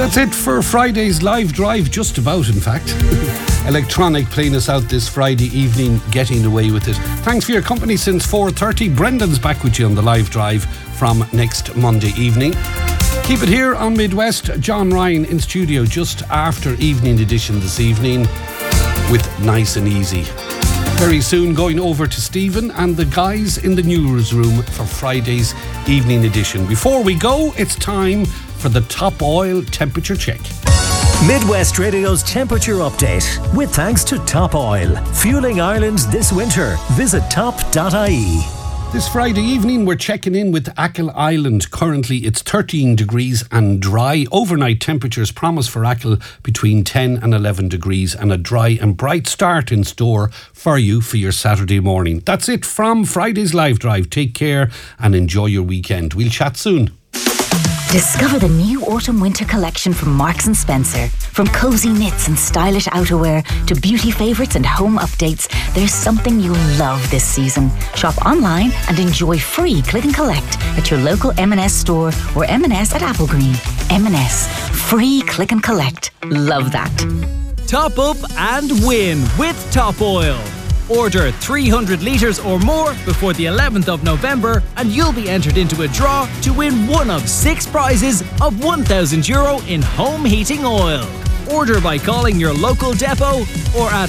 That's it for Friday's live drive, just about in fact. Electronic playing us out this Friday evening, getting away with it. Thanks for your company since 4:30. Brendan's back with you on the live drive from next Monday evening. Keep it here on Midwest. John Ryan in studio just after evening edition this evening with Nice and Easy. Very soon going over to Stephen and the guys in the newsroom for Friday's evening edition. Before we go, it's time for the Top Oil temperature check. Midwest Radio's temperature update with thanks to Top Oil. Fueling Ireland this winter. Visit top.ie. This Friday evening, we're checking in with Achill Island. Currently, it's 13 degrees and dry. Overnight temperatures promise for Achill between 10 and 11 degrees and a dry and bright start in store for you for your Saturday morning. That's it from Friday's Live Drive. Take care and enjoy your weekend. We'll chat soon. Discover the new autumn-winter collection from Marks & Spencer. From cosy knits and stylish outerwear to beauty favourites and home updates, there's something you'll love this season. Shop online and enjoy free click and collect at your local M&S store or M&S at Applegreen. M&S. Free click and collect. Love that. Top up and win with Top Oil. Order 300 litres or more before the 11th of November and you'll be entered into a draw to win one of 6 prizes of €1,000 in home heating oil. Order by calling your local depot or at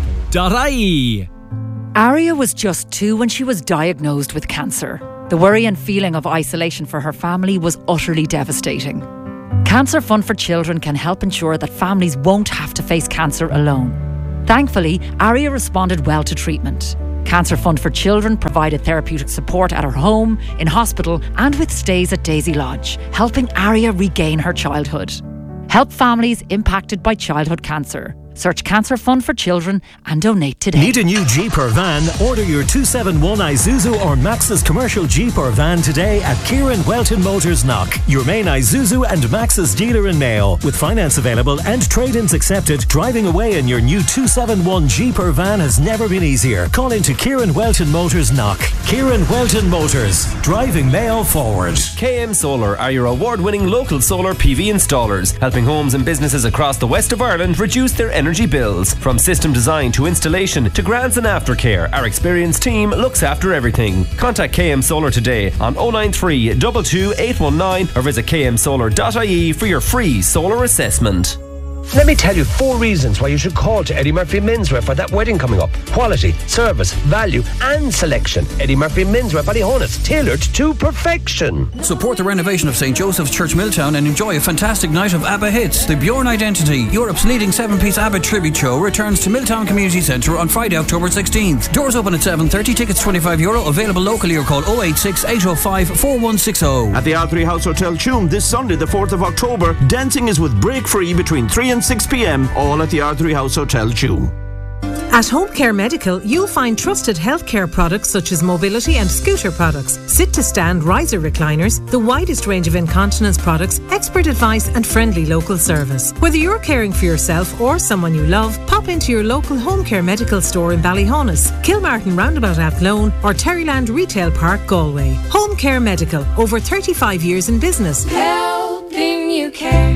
top.ie. Aria was just 2 when she was diagnosed with cancer. The worry and feeling of isolation for her family was utterly devastating. Cancer Fund for Children can help ensure that families won't have to face cancer alone. Thankfully, Aria responded well to treatment. Cancer Fund for Children provided therapeutic support at her home, in hospital and with stays at Daisy Lodge, helping Aria regain her childhood. Help families impacted by childhood cancer. Search Cancer Fund for Children and donate today. Need a new Jeep or van? Order your 271 Isuzu or Maxus commercial Jeep or van today at Kieran Welton Motors Knock, your main Isuzu and Maxus dealer in Mayo. With finance available and trade-ins accepted, driving away in your new 271 Jeep or van has never been easier. Call into Kieran Welton Motors Knock. Kieran Welton Motors, driving Mayo forward. KM Solar are your award-winning local solar PV installers, helping homes and businesses across the west of Ireland reduce their energy bills. From system design to installation to grants and aftercare, our experienced team looks after everything. Contact KM Solar today on 093 22 819 or visit kmsolar.ie for your free solar assessment. Let me tell you 4 reasons why you should call to Eddie Murphy Menswear for that wedding coming up. Quality, service, value and selection. Eddie Murphy Menswear Ballyhonus, tailored to perfection. Support the renovation of St. Joseph's Church Milltown and enjoy a fantastic night of ABBA hits. The Bjorn Identity, Europe's leading 7-piece ABBA tribute show, returns to Milltown Community Centre on Friday, October 16th. Doors open at 7:30, tickets €25, available locally or call 086 805 4160. At the R3 House Hotel Tuam this Sunday the 4th of October, dancing is with break free between 3 and 6 p.m, all at the R3 House Hotel Tuam. At Home Care Medical, you'll find trusted healthcare products such as mobility and scooter products, sit-to-stand riser recliners, the widest range of incontinence products, expert advice and friendly local service. Whether you're caring for yourself or someone you love, pop into your local Home Care Medical store in Ballyhonus, Kilmartin Roundabout Athlone or Terryland Retail Park, Galway. Home Care Medical, over 35 years in business. Helping you care.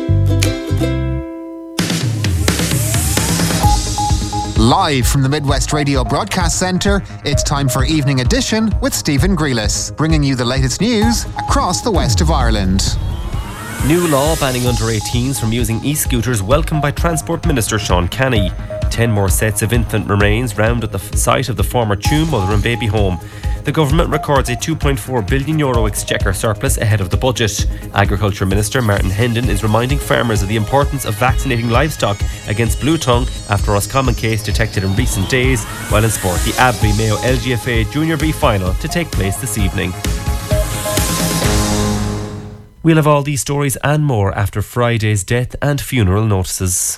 Live from the Midwest Radio Broadcast Centre, it's time for Evening Edition with Stephen Grealis, bringing you the latest news across the west of Ireland. New law banning under 18s from using e-scooters welcomed by Transport Minister Sean Kenny. 10 more sets of infant remains round at the site of the former Tuam Mother and Baby Home. The government records a €2.4 billion exchequer surplus ahead of the budget. Agriculture Minister Martin Hendon is reminding farmers of the importance of vaccinating livestock against blue tongue after a Roscommon case detected in recent days. While in sport, the Abbey Mayo LGFA Junior B final to take place this evening. We'll have all these stories and more after Friday's death and funeral notices.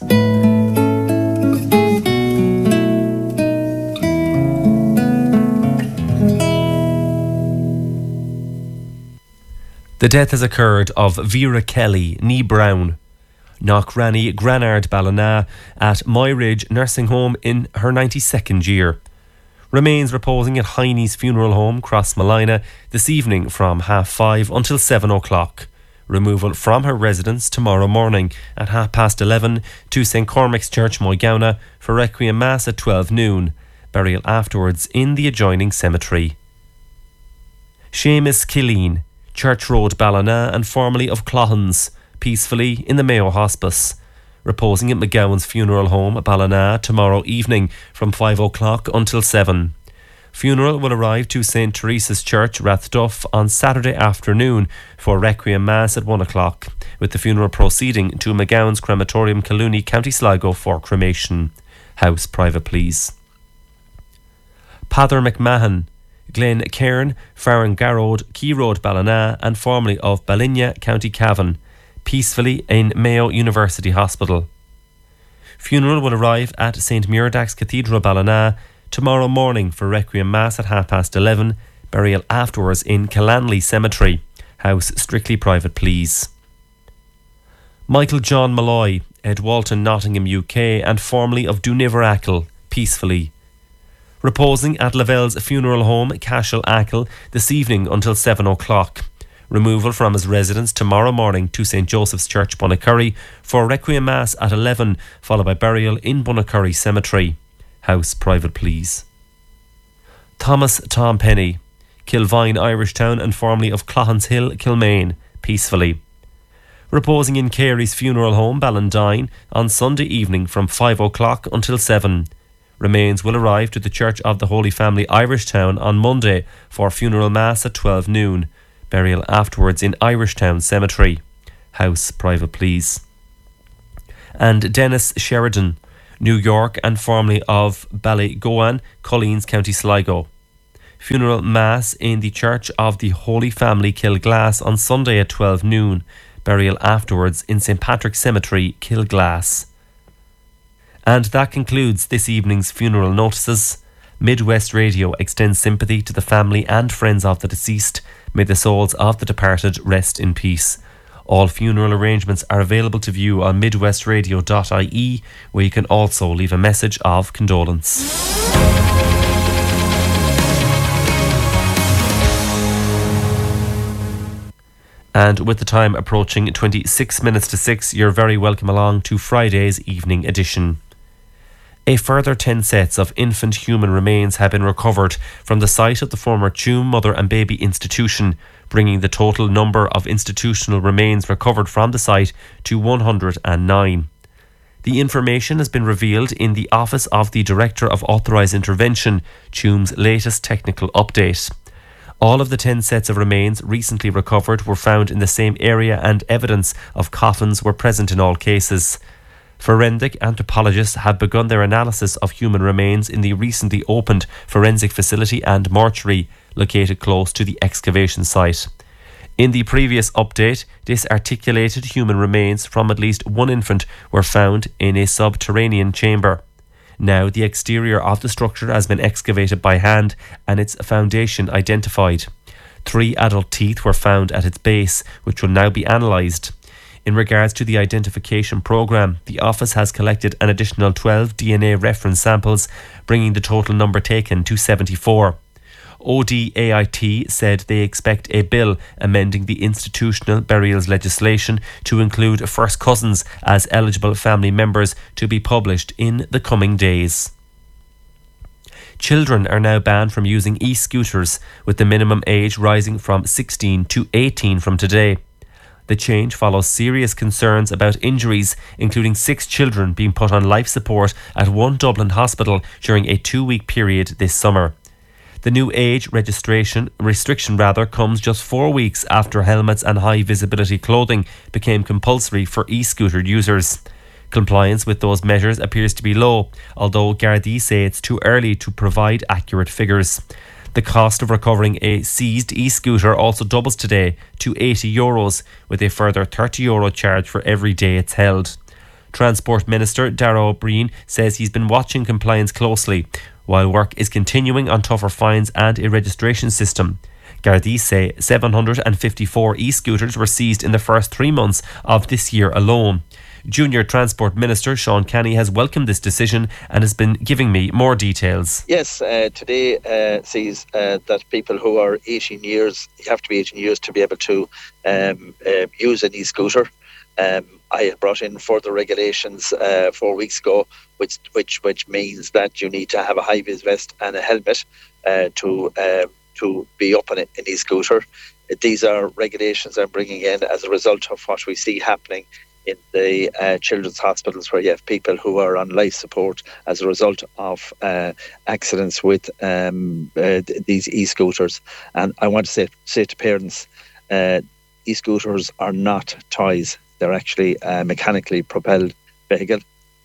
The death has occurred of Vera Kelly, Nee Brown, Knockranny Granard Ballina at Myridge Nursing Home in her 92nd year. Remains reposing at Heine's Funeral Home, Crossmolina, this evening from 5:30 until 7 o'clock. Removal from her residence tomorrow morning at 11:30 to St Cormac's Church, Moygownagh for Requiem Mass at 12 noon. Burial afterwards in the adjoining cemetery. Seamus Killeen, Church Road, Ballina, and formerly of Clohans, peacefully in the Mayo Hospice. Reposing at McGowan's funeral home, Ballina, tomorrow evening from 5 o'clock until 7. Funeral will arrive to St Teresa's Church, Rathduff, on Saturday afternoon for Requiem Mass at 1 o'clock, with the funeral proceeding to McGowan's Crematorium, Collooney, County Sligo for cremation. House private, please. Pather McMahon, Glen Cairn, Farran Garrod, Key Road, Ballina, and formerly of Ballinya, County Cavan, peacefully in Mayo University Hospital. Funeral will arrive at St Muirdax Cathedral, Ballina, tomorrow morning for Requiem Mass at 11:30. Burial afterwards in Killanley Cemetery. House strictly private, please. Michael John Malloy, Ed Walton, Nottingham, UK, and formerly of Duniver Achill, peacefully. Reposing at Lavelle's funeral home, Cashel Achill, this evening until 7 o'clock. Removal from his residence tomorrow morning to St Joseph's Church, Bunnacurry for Requiem Mass at 11, followed by burial in Bunnacurry Cemetery. House private, please. Thomas Tom Penny, Kilvine, Irishtown, and formerly of Clohans Hill, Kilmaine, peacefully. Reposing in Carey's funeral home, Ballandine, on Sunday evening from 5 o'clock until 7. Remains will arrive to the Church of the Holy Family, Irishtown, on Monday for funeral mass at 12 noon. Burial afterwards in Irishtown Cemetery. House private, please. And Dennis Sheridan, New York, and formerly of Ballygowan, Colleen's, County Sligo. Funeral Mass in the Church of the Holy Family, Kilglass, on Sunday at 12 noon. Burial afterwards in St Patrick's Cemetery, Kilglass. And that concludes this evening's funeral notices. Midwest Radio extends sympathy to the family and friends of the deceased. May the souls of the departed rest in peace. All funeral arrangements are available to view on midwestradio.ie, where you can also leave a message of condolence. And with the time approaching 26 minutes to 6, you're very welcome along to Friday's evening edition. A further 10 sets of infant human remains have been recovered from the site of the former Tuam Mother and Baby Institution, bringing the total number of institutional remains recovered from the site to 109. The information has been revealed in the Office of the Director of Authorised Intervention, Tuam's latest technical update. All of the 10 sets of remains recently recovered were found in the same area, and evidence of coffins were present in all cases. Forensic anthropologists have begun their analysis of human remains in the recently opened forensic facility and mortuary located close to the excavation site. In the previous update, disarticulated human remains from at least one infant were found in a subterranean chamber. Now the exterior of the structure has been excavated by hand and its foundation identified. 3 adult teeth were found at its base, which will now be analysed. In regards to the identification programme, the office has collected an additional 12 DNA reference samples, bringing the total number taken to 74. ODAIT said they expect a bill amending the institutional burials legislation to include first cousins as eligible family members to be published in the coming days. Children are now banned from using e-scooters, with the minimum age rising from 16 to 18 from today. The change follows serious concerns about injuries, including 6 children being put on life support at one Dublin hospital during a 2-week period this summer. The new age restriction comes just 4 weeks after helmets and high visibility clothing became compulsory for e-scooter users. Compliance with those measures appears to be low, although Gardaí say it's too early to provide accurate figures. The cost of recovering a seized e-scooter also doubles today to €80, with a further €30 charge for every day it's held. Transport Minister Darragh O'Brien says he's been watching compliance closely, while work is continuing on tougher fines and a registration system. Gardaí say 754 e-scooters were seized in the first 3 months of this year alone. Junior Transport Minister Sean Canny has welcomed this decision and has been giving me more details. Yes, today sees that people who are 18 years, you have to be 18 years to be able to use an e-scooter. I had brought in further regulations 4 weeks ago, which means that you need to have a high-vis vest and a helmet to be up on an e-scooter. These are regulations I'm bringing in as a result of what we see happening in the children's hospitals, where you have people who are on life support as a result of accidents with these e-scooters. And I want to say to parents, e-scooters are not toys. They're actually a mechanically propelled vehicle.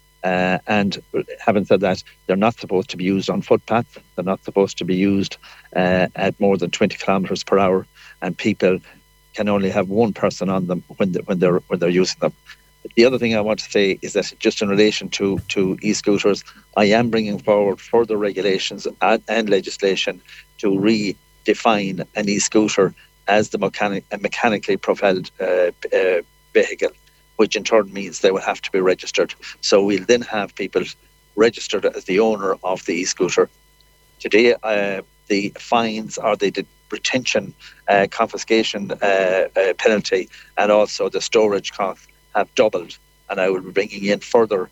And having said that, they're not supposed to be used on footpaths. They're not supposed to be used at more than 20 kilometres per hour. And people can only have one person on them when they're using them. The other thing I want to say is that just in relation to e-scooters, I am bringing forward further regulations and legislation to redefine an e-scooter as a mechanically propelled vehicle, which in turn means they will have to be registered. So we'll then have people registered as the owner of the e-scooter. Today, the fines or the retention, confiscation penalty, and also the storage cost have doubled, and I will be bringing in further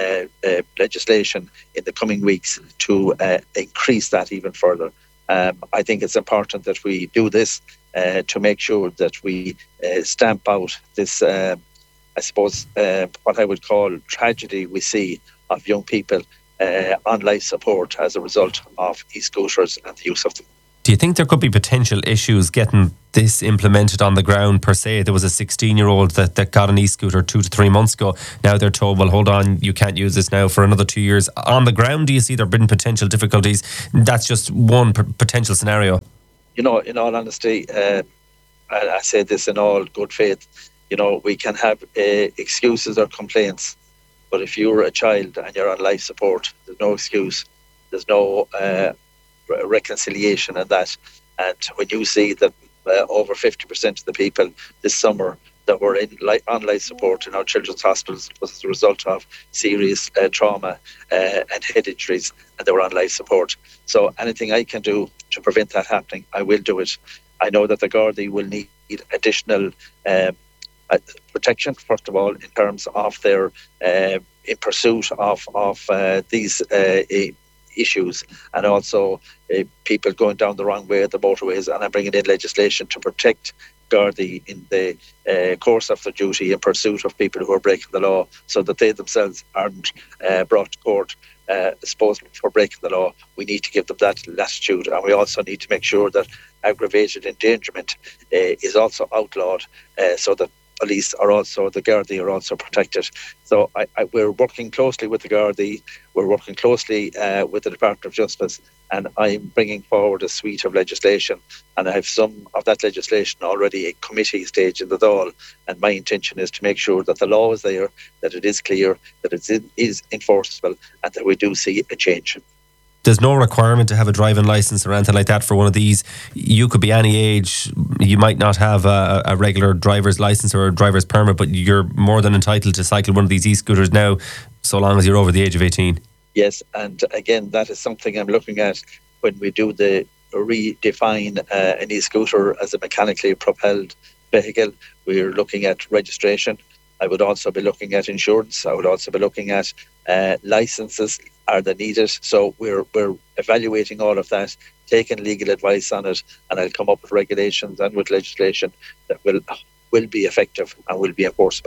legislation in the coming weeks to increase that even further. I think it's important that we do this to make sure that we stamp out this, I suppose, what I would call tragedy we see of young people on life support as a result of e-scooters and the use of them. Do you think there could be potential issues getting this implemented on the ground per se? There was a 16-year-old that got an e-scooter 2 to 3 months ago. Now they're told, well, hold on, you can't use this now for another 2 years. On the ground, do you see there have been potential difficulties? That's just one potential scenario. You know, in all honesty, I say this in all good faith, you know, we can have excuses or complaints, but if you're a child and you're on life support, there's no excuse. There's no reconciliation in that. And when you see that over 50% of the people this summer that were on life support in our children's hospitals was as a result of serious trauma and head injuries, and they were on life support. So anything I can do to prevent that happening, I will do it. I know that the Gardaí will need additional protection, first of all, in terms of their in pursuit of these issues, and also people going down the wrong way at the motorways. And I'm bringing in legislation to protect Gardaí in the course of their duty in pursuit of people who are breaking the law, so that they themselves aren't brought to court supposedly for breaking the law. We need to give them that latitude, and we also need to make sure that aggravated endangerment is also outlawed, so that police are also, the Gardaí are also protected. So we're working closely with the Gardaí, we're working closely with the Department of Justice, and I'm bringing forward a suite of legislation, and I have some of that legislation already in committee stage in the Dáil, and my intention is to make sure that the law is there, that it is clear, that it is enforceable, and that we do see a change. There's no requirement to have a driving licence or anything like that for one of these. You could be any age. You might not have a regular driver's licence or a driver's permit, but you're more than entitled to cycle one of these e-scooters now, so long as you're over the age of 18. Yes, and again, that is something I'm looking at when we do the redefine an e-scooter as a mechanically propelled vehicle. We're looking at registration. I would also be looking at insurance. I would also be looking at licences. Are they needed? So we're evaluating all of that, taking legal advice on it, and I'll come up with regulations and with legislation that will be effective and will be enforceable.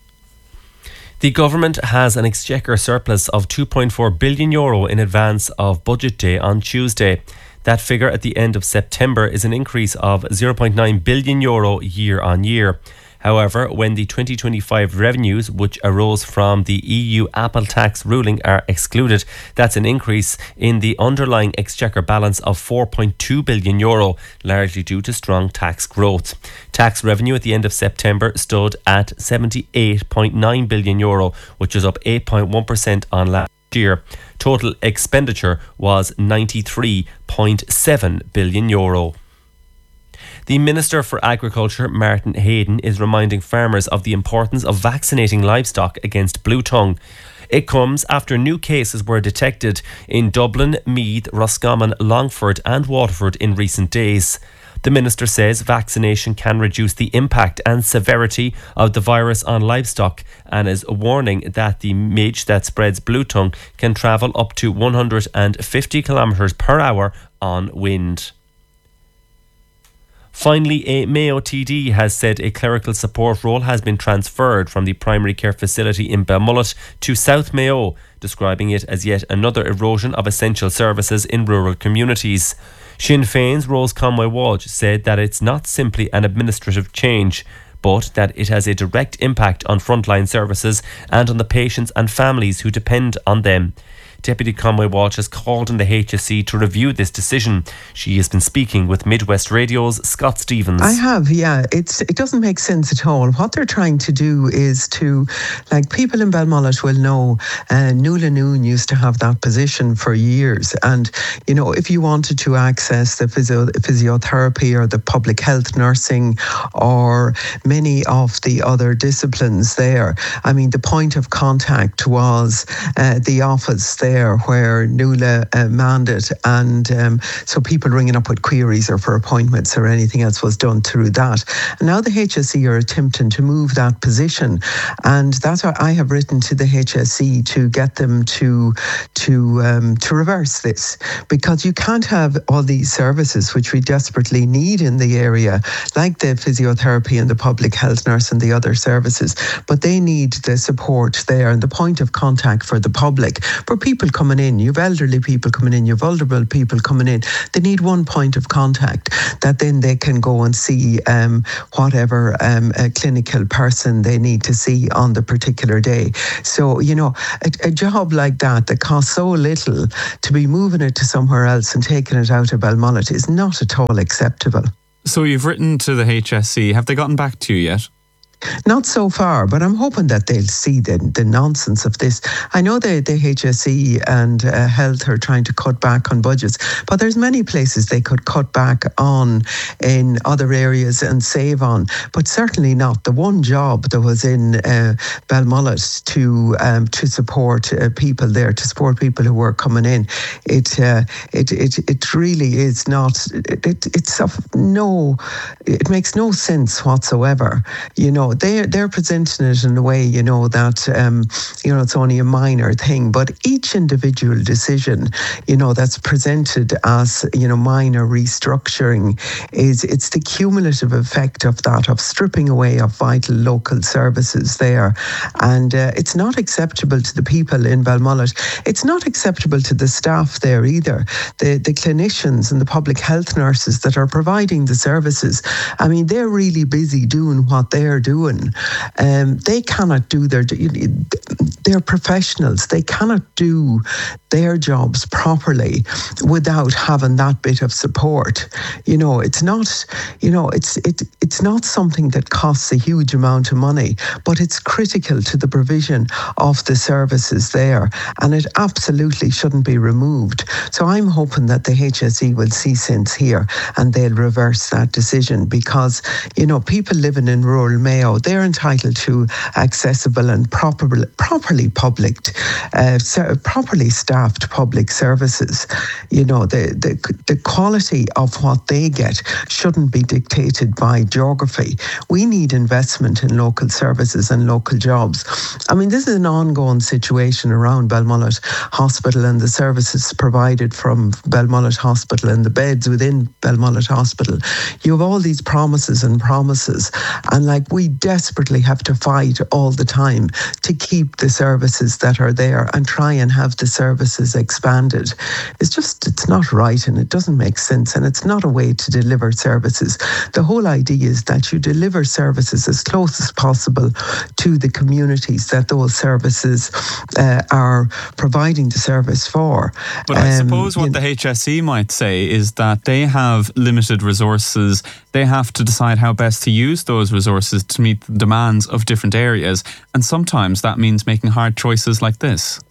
The government has an exchequer surplus of €2.4 billion in advance of budget day on Tuesday. That figure at the end of September is an increase of €0.9 billion year on year. However, when the 2025 revenues, which arose from the EU Apple tax ruling, are excluded, that's an increase in the underlying exchequer balance of €4.2 billion, largely due to strong tax growth. Tax revenue at the end of September stood at €78.9 billion, which is up 8.1% on last year. Total expenditure was €93.7 billion. The Minister for Agriculture, Martin Hayden, is reminding farmers of the importance of vaccinating livestock against blue tongue. It comes after new cases were detected in Dublin, Meath, Roscommon, Longford and Waterford in recent days. The Minister says vaccination can reduce the impact and severity of the virus on livestock and is warning that the midge that spreads blue tongue can travel up to 150 kilometres per hour on wind. Finally, a Mayo TD has said a clerical support role has been transferred from the primary care facility in Belmullet to South Mayo, describing it as yet another erosion of essential services in rural communities. Sinn Féin's Rose Conway-Walsh said that it's not simply an administrative change, but that it has a direct impact on frontline services and on the patients and families who depend on them. Deputy Conway-Walsh has called on the HSE to review this decision. She has been speaking with Midwest Radio's Scott Stevens. I have, yeah. It doesn't make sense at all. What they're trying to do is to, like, people in Belmullet will know, Nuala Noon used to have that position for years. And, you know, if you wanted to access the physiotherapy or the public health nursing or many of the other disciplines there, I mean, the point of contact was the office there where Nuala manned it, and so people ringing up with queries or for appointments or anything else was done through that. And now the HSE are attempting to move that position, and that's why I have written to the HSE to get them to reverse this, because you can't have all these services which we desperately need in the area, like the physiotherapy and the public health nurse and the other services, but they need the support there and the point of contact for the public, for people coming in. You've elderly people coming in, you've vulnerable people coming in. They need one point of contact that then they can go and see whatever a clinical person they need to see on the particular day. So, you know, a job like that costs so little, to be moving it to somewhere else and taking it out of Belmullet is not at all acceptable. So you've written to the HSE. Have they gotten back to you yet? Not so far, but I'm hoping that they'll see the nonsense of this. I know the HSE and Health are trying to cut back on budgets, but there's many places they could cut back on in other areas and save on, but certainly not the one job that was in Belmullet to support people there, to support people who were coming in. It really is not. It makes no sense whatsoever. You know, they're presenting it in a way, you know, that it's only a minor thing, but each individual decision, you know, that's presented as, you know, minor restructuring, it's the cumulative effect of that, of stripping away of vital local services there. And it's not acceptable to the people in Belmullet. It's not acceptable to the staff there either. The clinicians and the public health nurses that are providing the services, I mean, they're really busy doing what they're doing. They cannot do they're professionals. They cannot do their jobs properly without having that bit of support. You know, it's not, you know, it's not something that costs a huge amount of money, but it's critical to the provision of the services there, and it absolutely shouldn't be removed. So I'm hoping that the HSE will see sense here and they'll reverse that decision, because, you know, people living in rural Mayo, they're entitled to accessible and properly staffed public services. You know, the quality of what they get shouldn't be dictated by geography. We need investment in local services and local jobs. I mean, this is an ongoing situation around Belmullet Hospital and the services provided from Belmullet Hospital and the beds within Belmullet Hospital. You have all these promises, and like, we desperately have to fight all the time to keep the services that are there and try and have the services expanded. It's not right, and it doesn't make sense, and it's not a way to deliver services. The whole idea is that you deliver services as close as possible to the communities that those services are providing the service for. But I suppose what the HSE might say is that they have limited resources. They have to decide how best to use those resources to meet the demands of different areas, and sometimes that means making hard choices like this.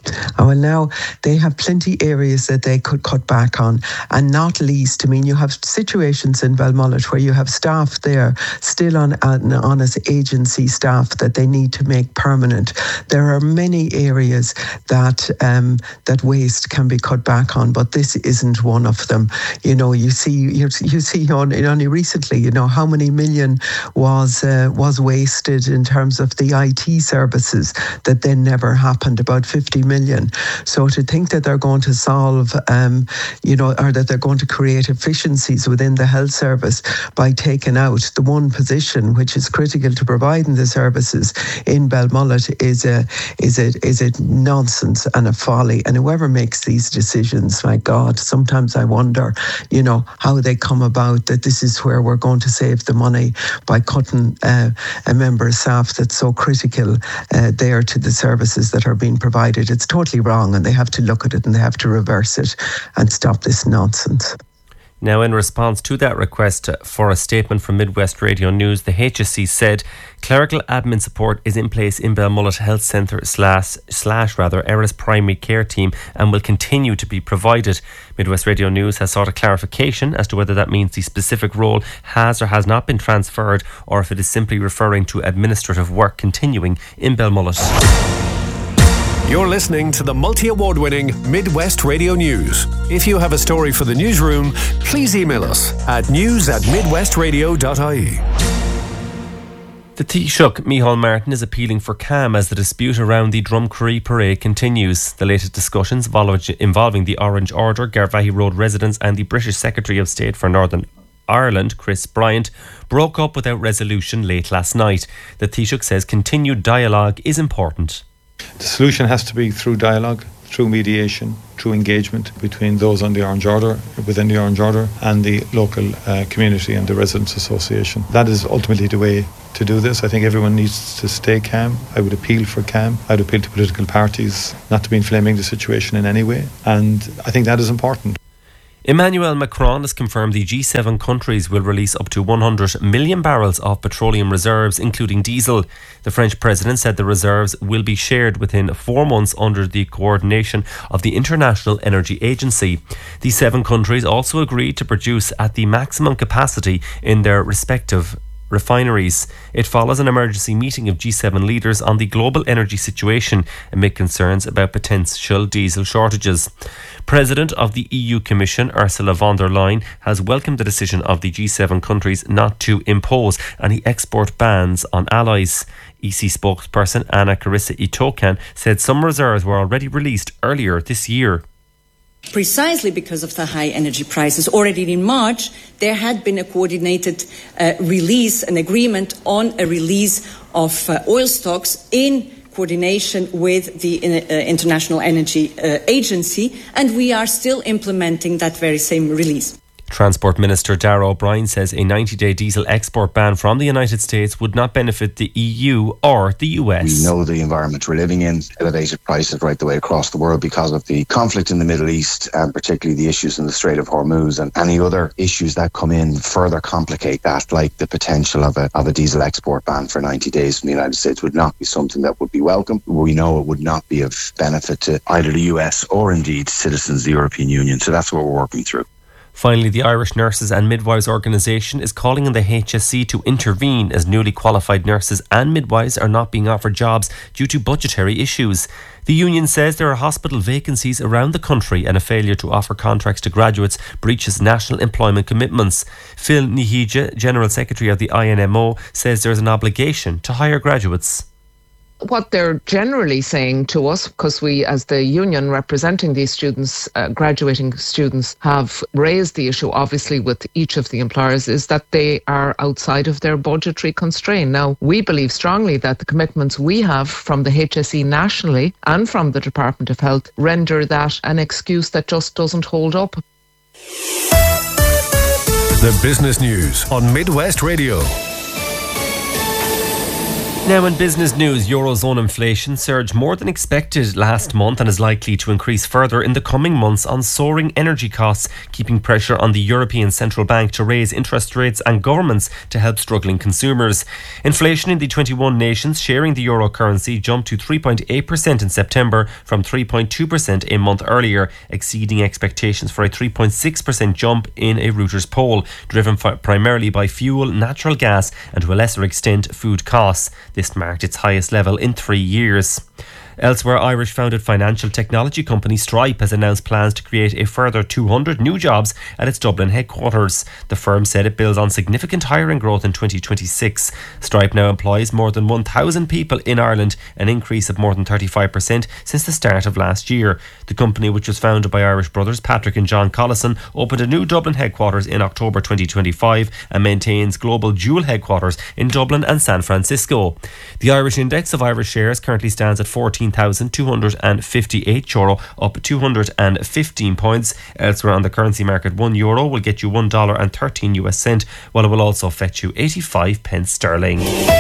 Well, now they have plenty areas that they could cut back on, and not least, I mean, you have situations in Balmullet where you have staff there still on as agency staff that they need to make permanent. There are many areas that that waste can be cut back on, but this isn't one of them. You know, you see only recently, you know, how many million was wasted in terms of the IT services that then never happened, about 50 million. So to think that they're going to solve, or that they're going to create efficiencies within the health service by taking out the one position which is critical to providing the services in Balmullet is a nonsense and a folly. And whoever makes these decisions, my God, sometimes I wonder, you know, how they come about that this is where we're going to save the money by cutting a member of staff that's so critical there to the services that are being provided. It's totally wrong, and they have to look at it and they have to reverse it and stop this nonsense. Now, in response to that request for a statement from Midwest Radio News, the HSE said clerical admin support is in place in Balmullet Health Centre slash Erris Primary Care Team and will continue to be provided. Midwest Radio News has sought a clarification as to whether that means the specific role has or has not been transferred, or if it is simply referring to administrative work continuing in Balmullet. You're listening to the multi-award-winning Midwest Radio News. If you have a story for the newsroom, please email us at news@midwestradio.ie. The Taoiseach, Micheál Martin, is appealing for calm as the dispute around the Drumcurry parade continues. The latest discussions involving the Orange Order, Garvaghey Road residents and the British Secretary of State for Northern Ireland, Chris Bryant, broke up without resolution late last night. The Taoiseach says continued dialogue is important. The solution has to be through dialogue, through mediation, through engagement between those on the Orange Order, within the Orange Order, and the local community and the Residents Association. That is ultimately the way to do this. I think everyone needs to stay calm. I would appeal for calm. I would appeal to political parties not to be inflaming the situation in any way. And I think that is important. Emmanuel Macron has confirmed the G7 countries will release up to 100 million barrels of petroleum reserves, including diesel. The French president said the reserves will be shared within 4 months under the coordination of the International Energy Agency. The 7 countries also agreed to produce at the maximum capacity in their respective refineries. It follows an emergency meeting of G7 leaders on the global energy situation amid concerns about potential diesel shortages. President of the EU Commission, Ursula von der Leyen, has welcomed the decision of the G7 countries not to impose any export bans on allies. EC spokesperson Anna Carissa Itokan said some reserves were already released earlier this year. Precisely because of the high energy prices. Already in March, there had been a coordinated release, an agreement on a release of oil stocks in coordination with the International Energy Agency, and we are still implementing that very same release. Transport Minister Darragh O'Brien says a 90-day diesel export ban from the United States would not benefit the EU or the US. We know the environment we're living in, elevated prices right the way across the world because of the conflict in the Middle East, and particularly the issues in the Strait of Hormuz, and any other issues that come in further complicate that, like the potential of a diesel export ban for 90 days from the United States would not be something that would be welcome. We know it would not be of benefit to either the US or indeed citizens of the European Union, so that's what we're working through. Finally, the Irish Nurses and Midwives Organisation is calling on the HSE to intervene as newly qualified nurses and midwives are not being offered jobs due to budgetary issues. The union says there are hospital vacancies around the country and a failure to offer contracts to graduates breaches national employment commitments. Phil Nihija, General Secretary of the INMO, says there is an obligation to hire graduates. What they're generally saying to us, because we as the union representing these students, graduating students, have raised the issue obviously with each of the employers, is that they are outside of their budgetary constraint. Now, we believe strongly that the commitments we have from the HSE nationally and from the Department of Health render that an excuse that just doesn't hold up. The business news on Midwest Radio. Now in business news, Eurozone inflation surged more than expected last month and is likely to increase further in the coming months on soaring energy costs, keeping pressure on the European Central Bank to raise interest rates and governments to help struggling consumers. Inflation in the 21 nations sharing the euro currency jumped to 3.8% in September from 3.2% a month earlier, exceeding expectations for a 3.6% jump in a Reuters poll, driven primarily by fuel, natural gas and to a lesser extent food costs. This marked its highest level in 3 years. Elsewhere, Irish-founded financial technology company Stripe has announced plans to create a further 200 new jobs at its Dublin headquarters. The firm said it builds on significant hiring growth in 2026. Stripe now employs more than 1,000 people in Ireland, an increase of more than 35% since the start of last year. The company, which was founded by Irish brothers Patrick and John Collison, opened a new Dublin headquarters in October 2025 and maintains global dual headquarters in Dublin and San Francisco. The Irish index of Irish shares currently stands at 14,258 euro, up 215 points. Elsewhere on the currency market, €1 will get you $1.13 US cent, while it will also fetch you 85 pence sterling.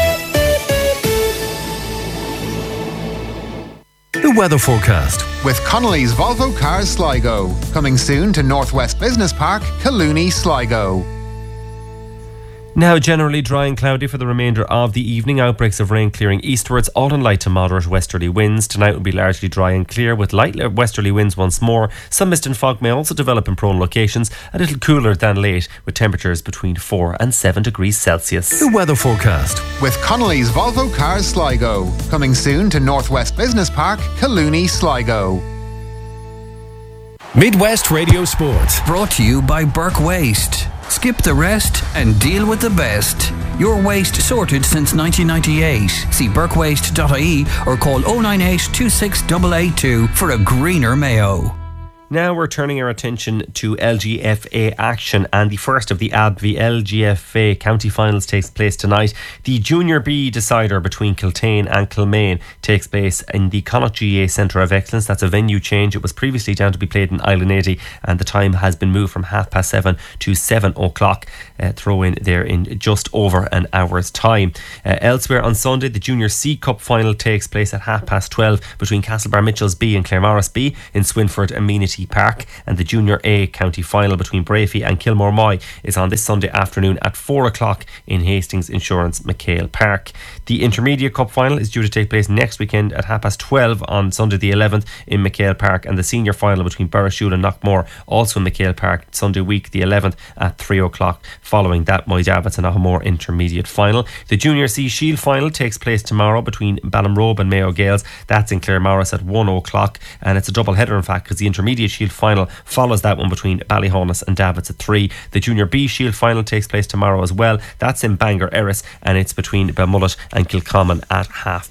The weather forecast with Connolly's Volvo Cars Sligo, coming soon to Northwest Business Park, Collooney, Sligo. Now generally dry and cloudy for the remainder of the evening. Outbreaks of rain clearing eastwards, all in light to moderate westerly winds. Tonight will be largely dry and clear with light westerly winds once more. Some mist and fog may also develop in prone locations, a little cooler than late, with temperatures between 4 and 7 degrees Celsius. The weather forecast with Connolly's Volvo Cars Sligo, coming soon to Northwest Business Park, Collooney, Sligo. Midwest Radio Sport, brought to you by Burke Waste. Skip the rest and deal with the best. Your waste sorted since 1998. See burkewaste.ie or call 098 26882 for a greener Mayo. Now we're turning our attention to LGFA action, and the first of the ABVI LGFA county finals takes place tonight. The Junior B decider between Kiltane and Kilmaine takes place in the Connacht GA Centre of Excellence. That's a venue change. It was previously down to be played in Island 80, and the time has been moved from 7:30 to 7 o'clock. Throw in there in just over an hour's time. Elsewhere on Sunday, the Junior C Cup final takes place at 12:30 between Castlebar Mitchells B and Claremorris B in Swinford Amenity Park, and the Junior A county final between Brafey and Kilmore Moy is on this Sunday afternoon at 4 o'clock in Hastings Insurance McHale Park. The Intermediate Cup final is due to take place next weekend at 12:30 on Sunday the 11th in McHale Park, and the senior final between Burrishoole and Knockmore also in McHale Park Sunday week the 11th at 3 o'clock. Following that, Moydavits and Ahamore Intermediate final. The Junior C Shield final takes place tomorrow between Ballinrobe and Mayo Gales. That's in Claremorris at 1 o'clock, and it's a double header in fact, because the Intermediate Shield final follows that one between Ballyhonus and Davits at 3. The Junior B Shield final takes place tomorrow as well. That's in Bangor Erris, and it's between Belmullet and Kilcommon at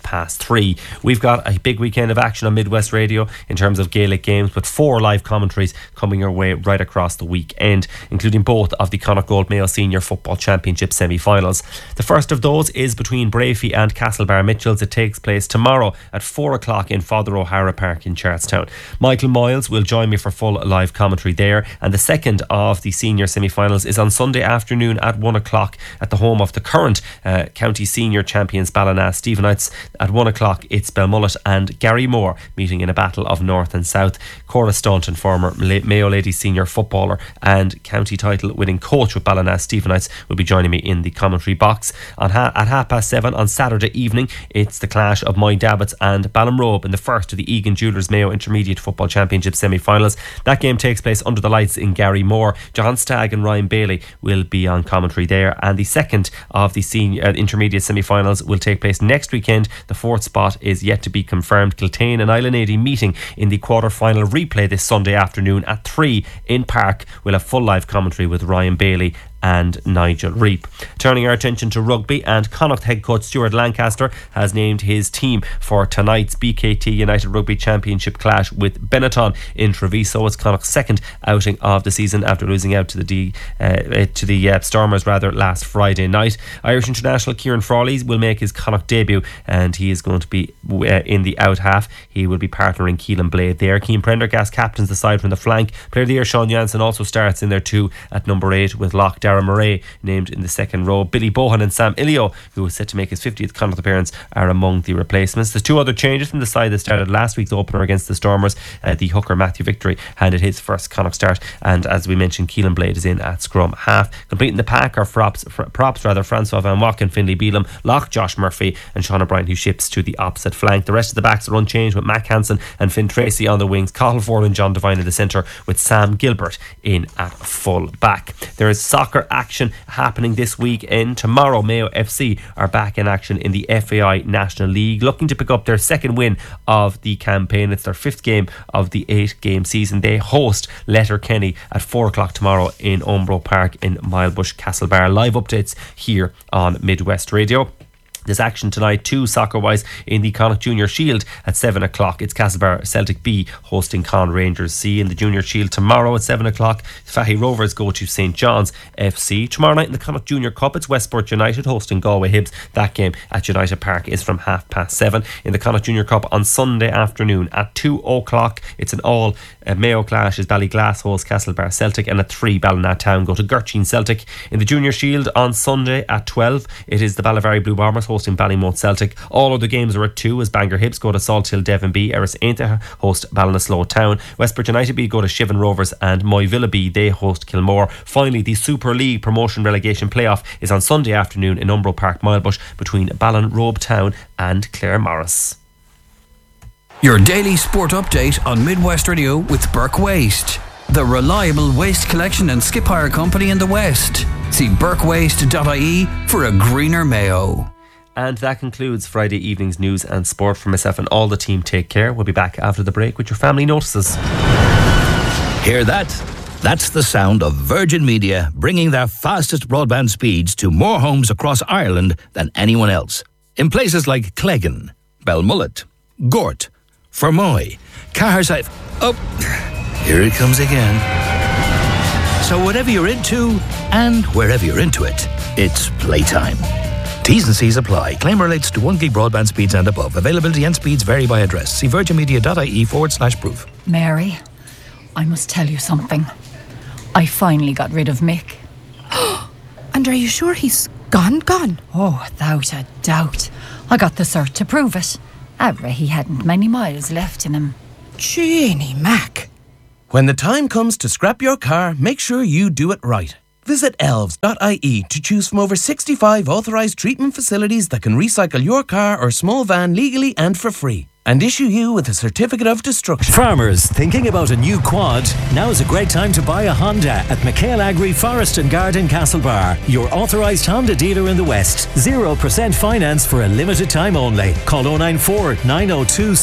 3:30. We've got a big weekend of action on Midwest Radio in terms of Gaelic games, with 4 live commentaries coming your way right across the weekend, including both of the Connacht Gold Mayo Senior Football Championship semi-finals. The first of those is between Brafey and Castlebar Mitchells. It takes place tomorrow at 4 o'clock in Father O'Hara Park in Charlestown. Michael Moyles will join me for full live commentary there, and the second of the senior semi-finals is on Sunday afternoon at 1 o'clock at the home of the current county senior champions Ballina Stephenites. At 1 o'clock it's Belmullet and Gary Moore meeting in a battle of north and south. Cora Staunton, former Mayo Ladies senior footballer and county title winning coach with Ballina Stephenites, will be joining me in the commentary box. At 7:30 on Saturday evening it's the clash of Moydavits and Ballinrobe in the first of the Egan Jewellers Mayo Intermediate Football Championship semi-finals. That game takes place under the lights in Gary Moore. John Stagg and Ryan Bailey will be on commentary there, and the second of the senior intermediate semi-finals will take place next weekend. The fourth spot is yet to be confirmed. Kiltane and Island 80 meeting in the quarter-final replay this Sunday afternoon at 3 in Park. We'll have full live commentary with Ryan Bailey and Nigel Reap. Turning our attention to rugby, and Connacht head coach Stuart Lancaster has named his team for tonight's BKT United Rugby Championship clash with Benetton in Treviso. It's Connacht's second outing of the season after losing out to the Stormers last Friday night. Irish international Kieran Frawley will make his Connacht debut, and he is going to be in the out half. He will be partnering Keelan Blade there. Keane Prendergast captains the side from the flank. Player of the year Sean Jansen also starts in there too at number 8 with Loch Darragh Dara Murray named in the second row. Billy Bohan and Sam Ilio, who was set to make his 50th Connacht appearance, are among the replacements. There's two other changes from the side that started last week's opener against the Stormers. The hooker Matthew Victory handed his first Connacht start, and as we mentioned, Keelan Blade is in at scrum half. Completing the pack are props Francois Van Wacken, Finlay Beelum, Lock Josh Murphy and Sean O'Brien, who ships to the opposite flank. The rest of the backs are unchanged, with Mac Hansen and Finn Tracy on the wings, Cathal Ford and John Devine in the centre, with Sam Gilbert in at full back. There is soccer action happening this weekend. Tomorrow Mayo FC are back in action in the FAI National League, looking to pick up their second win of the campaign. It's their 5th game of the 8-game season. They host Letterkenny at 4 o'clock tomorrow in Umbro Park in Milebush Castlebar. Live updates here on Midwest Radio. There's action tonight too, soccer-wise, in the Connacht Junior Shield at 7 o'clock. It's Castlebar Celtic B hosting Con Rangers C. In the Junior Shield tomorrow at 7 o'clock, Fahy Rovers go to St John's FC. Tomorrow night in the Connacht Junior Cup, it's Westport United hosting Galway Hibs. That game at United Park is from 7:30. In the Connacht Junior Cup on Sunday afternoon at 2 o'clock, it's an all Mayo clash as Ballyglass hosts Castlebar Celtic, and at 3 Ballina Town go to Gurchin Celtic. In the Junior Shield on Sunday at 12, it is the Ballyvarry Blue Bombers hosting Ballymote Celtic. All other games are at 2 as Bangor Hibs go to Salt Hill Devon B, Eris Aintaha host Ballinasloe Town, Westport United B go to Shivan Rovers, and Moyvilla B, they host Kilmore. Finally, the Super League promotion relegation playoff is on Sunday afternoon in Umbro Park, Milebush, between Ballinrobe Town and Clare Morris. Your daily sport update on Midwest Radio with Burke Waste, the reliable waste collection and skip hire company in the West. See burkewaste.ie for a greener Mayo. And that concludes Friday evening's news and sport. For myself and all the team, take care. We'll be back after the break with your family notices. Hear that? That's the sound of Virgin Media bringing their fastest broadband speeds to more homes across Ireland than anyone else. In places like Cleggan, Belmullet, Gort, Fermoy, Caherside. Oh, here it comes again. So whatever you're into and wherever you're into it, it's playtime. T's and C's apply. Claim relates to 1 gig broadband speeds and above. Availability and speeds vary by address. See virginmedia.ie/proof. Mary, I must tell you something. I finally got rid of Mick. And are you sure he's gone? Oh, without a doubt. I got the cert to prove it. He hadn't many miles left in him. Jeannie Mac. When the time comes to scrap your car, make sure you do it right. Visit elves.ie to choose from over 65 authorised treatment facilities that can recycle your car or small van legally and for free, and issue you with a certificate of destruction. Farmers thinking about a new quad? Now is a great time to buy a Honda at McHale Agri Forest and Garden Castlebar, your authorised Honda dealer in the West. 0% finance for a limited time only. Call 094 902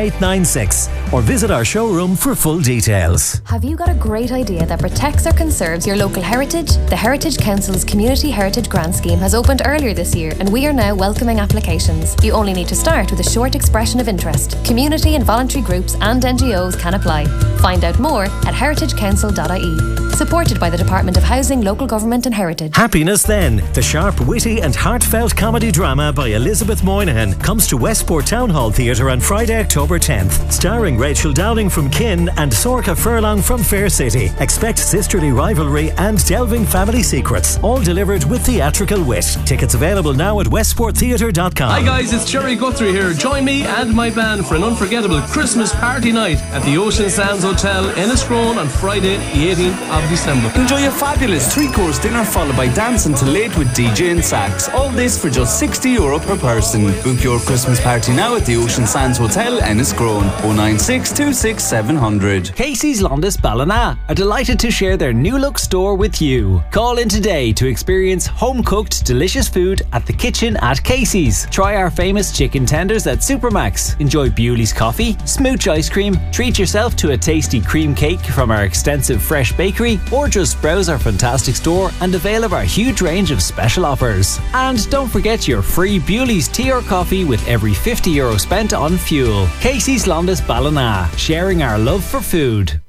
7896 or visit our showroom for full details. Have you got a great idea that protects or conserves your local heritage? The Heritage Council's Community Heritage Grant Scheme has opened earlier this year, and we are now welcoming applications. You only need to start with a short expression of interest. Community and voluntary groups and NGOs can apply. Find out more at heritagecouncil.ie. Supported by the Department of Housing, Local Government and Heritage. Happiness Then, the sharp, witty and heartfelt comedy drama by Elizabeth Moynihan, comes to Westport Town Hall Theatre on Friday, October 10th. Starring Rachel Downing from Kin and Sorka Furlong from Fair City. Expect sisterly rivalry and delving family secrets, all delivered with theatrical wit. Tickets available now at westporttheatre.com. Hi guys, it's Jerry Guthrie here. Join me and my band for an unforgettable Christmas party night at the Ocean Sands Hotel, Enniscrone on Friday, the 18th of December. Enjoy a fabulous 3-course dinner followed by dance until late with DJ and sax. All this for just €60 per person. Book your Christmas party now at the Ocean Sands Hotel, Enniscrone. 096 26 700. Casey's Londis Ballina are delighted to share their new look store with you. Call in today to experience home-cooked delicious food at the kitchen at Casey's. Try our famous chicken tenders at Supermax. Enjoy Bewley's coffee, smooch ice cream, treat yourself to a tasty cream cake from our extensive fresh bakery, or just browse our fantastic store and avail of our huge range of special offers. And don't forget your free Bewley's tea or coffee with every €50 spent on fuel. Casey's Londis Ballina, sharing our love for food.